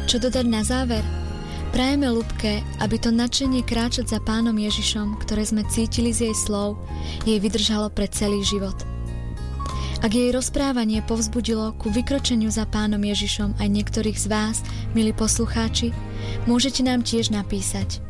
Čo dodať na záver? Prajeme Ľubke, aby to nadšenie kráčať za Pánom Ježišom, ktoré sme cítili z jej slov, jej vydržalo pre celý život. Ak jej rozprávanie povzbudilo ku vykročeniu za Pánom Ježišom aj niektorých z vás, milí poslucháči, môžete nám tiež napísať.